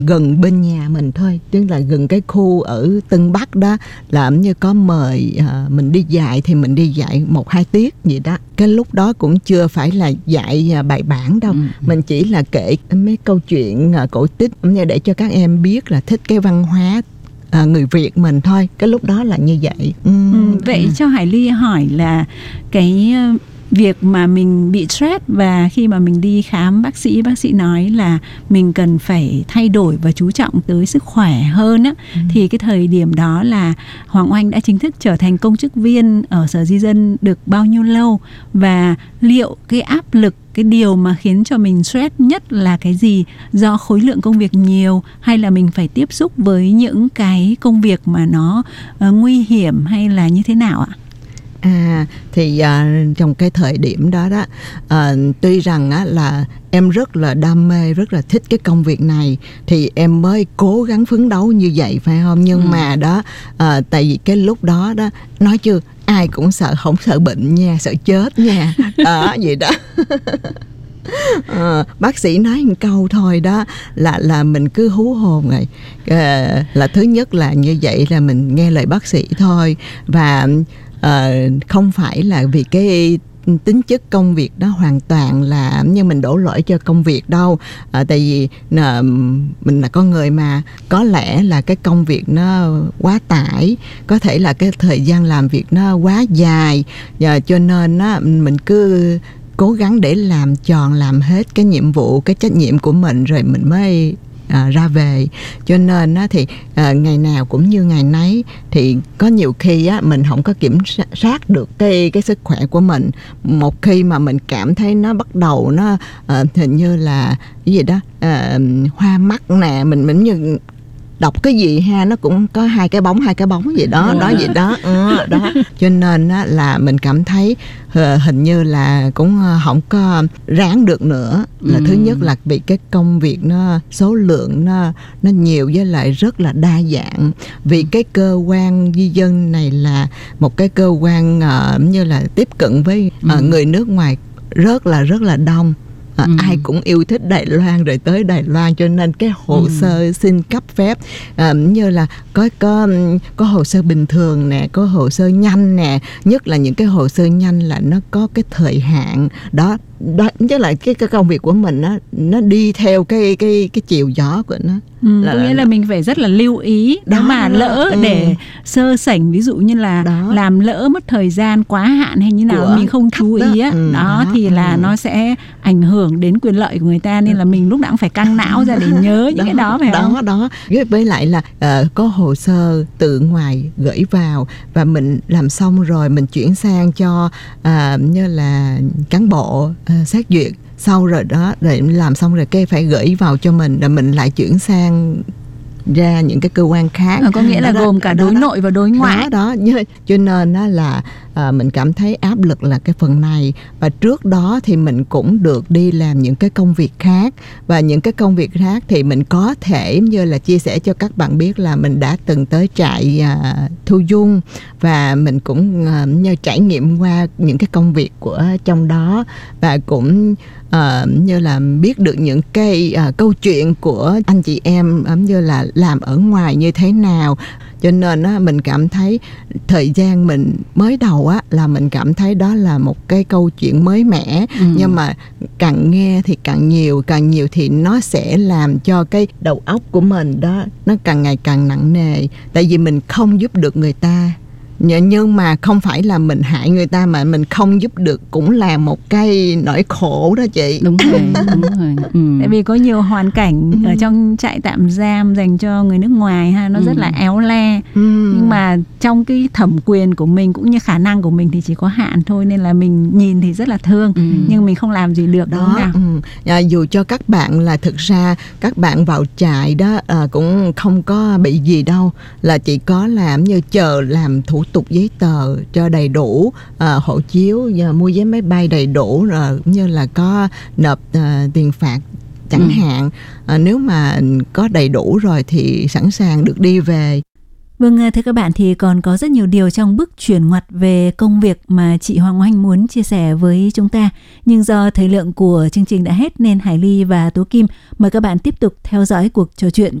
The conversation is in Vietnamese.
gần bên nhà mình thôi, tức là gần cái khu ở Tân Bắc đó, làm như có mời mình đi dạy thì mình đi dạy 1-2 tiết gì đó. Cái lúc đó cũng chưa phải là dạy bài bản đâu, mình chỉ là kể mấy câu chuyện cổ tích để cho các em biết là thích cái văn hóa người Việt mình thôi. Cái lúc đó là như vậy. Vậy cho Hải Ly hỏi là cái việc mà mình bị stress và khi mà mình đi khám bác sĩ nói là mình cần phải thay đổi và chú trọng tới sức khỏe hơn á, thì cái thời điểm đó là Hoàng Oanh đã chính thức trở thành công chức viên ở Sở Di dân được bao nhiêu lâu, và liệu cái áp lực, cái điều mà khiến cho mình stress nhất là cái gì? Do khối lượng công việc nhiều, hay là mình phải tiếp xúc với những cái công việc mà nó nguy hiểm, hay là như thế nào ạ? Thì trong cái thời điểm đó tuy rằng là em rất là đam mê, rất là thích cái công việc này thì em mới cố gắng phấn đấu như vậy, phải không? Nhưng mà đó, tại vì cái lúc đó nói chưa, ai cũng sợ, không sợ bệnh nha, sợ chết nha, đó vậy đó. Bác sĩ nói một câu thôi đó là mình cứ hú hồn rồi. Là thứ nhất là như vậy, là mình nghe lời bác sĩ thôi, và không phải là vì cái tính chất công việc đó hoàn toàn là như mình đổ lỗi cho công việc đâu. Tại vì mình là con người mà, có lẽ là cái công việc nó quá tải, có thể là cái thời gian làm việc nó quá dài, cho nên mình cứ cố gắng để làm tròn, làm hết cái nhiệm vụ, cái trách nhiệm của mình rồi mình mới ra về. Cho nên thì ngày nào cũng như ngày nấy, thì có nhiều khi mình không có kiểm soát được cái sức khỏe của mình. Một khi mà mình cảm thấy nó bắt đầu nó hình như là cái gì đó hoa mắt nè, mình như đọc cái gì ha, nó cũng có hai cái bóng vậy đó, vậy đó. Đó cho nên là mình cảm thấy hình như là cũng không có ráng được nữa. Là thứ nhất là vì cái công việc nó số lượng nó nhiều, với lại rất là đa dạng. Vì cái cơ quan di dân này là một cái cơ quan như là tiếp cận với người nước ngoài rất là đông. Ai cũng yêu thích Đài Loan rồi tới Đài Loan, cho nên cái hồ sơ xin cấp phép như là có hồ sơ bình thường nè, có hồ sơ nhanh nè, nhất là những cái hồ sơ nhanh là nó có cái thời hạn đó, chứ lại cái công việc của mình nó đi theo cái chiều gió của nó. Có nghĩa là mình phải rất là lưu ý nếu mà lỡ để sơ sảnh, ví dụ như là làm lỡ mất thời gian quá hạn hay như nào mình không chú ý thì là nó sẽ ảnh hưởng đến quyền lợi của người ta, nên là mình lúc nào cũng phải căng não ra để nhớ những cái đó, phải không? Đó. Với lại là có hồ sơ từ ngoài gửi vào và mình làm xong rồi mình chuyển sang cho như là cán bộ xét duyệt. Sau rồi đó, để làm xong rồi cái phải gửi vào cho mình, rồi mình lại chuyển sang ra những cái cơ quan khác. Có nghĩa là gồm cả đối nội và đối ngoại. Đó. Cho nên là mình cảm thấy áp lực là cái phần này. Và trước đó thì mình cũng được đi làm những cái công việc khác. Và những cái công việc khác thì mình có thể như là chia sẻ cho các bạn biết là mình đã từng tới trại thu dung, và mình cũng như trải nghiệm qua những cái công việc của trong đó, và cũng như là biết được những cái câu chuyện của anh chị em như là làm ở ngoài như thế nào. Cho nên mình cảm thấy thời gian mình mới đầu là mình cảm thấy đó là một cái câu chuyện mới mẻ. Nhưng mà càng nghe thì càng nhiều thì nó sẽ làm cho cái đầu óc của mình đó nó càng ngày càng nặng nề. Tại vì mình không giúp được người ta, nhưng mà không phải là mình hại người ta, mà mình không giúp được cũng là một cái nỗi khổ đó chị. Đúng rồi. Tại vì có nhiều hoàn cảnh ở trong trại tạm giam dành cho người nước ngoài ha, nó rất là éo le. Nhưng mà trong cái thẩm quyền của mình cũng như khả năng của mình thì chỉ có hạn thôi, nên là mình nhìn thì rất là thương, nhưng mình không làm gì được đó. Dù cho các bạn là thực ra các bạn vào trại đó cũng không có bị gì đâu, là chỉ có làm như chờ làm thủ tục giấy tờ cho đầy đủ, hộ chiếu, mua vé máy bay đầy đủ, rồi cũng như là có nộp tiền phạt chẳng hạn. Nếu mà có đầy đủ rồi thì sẵn sàng được đi về. Vâng, thưa các bạn, thì còn có rất nhiều điều trong bước chuyển ngoặt về công việc mà chị Hoàng Oanh muốn chia sẻ với chúng ta. Nhưng do thời lượng của chương trình đã hết nên Hải Ly và Tố Kim mời các bạn tiếp tục theo dõi cuộc trò chuyện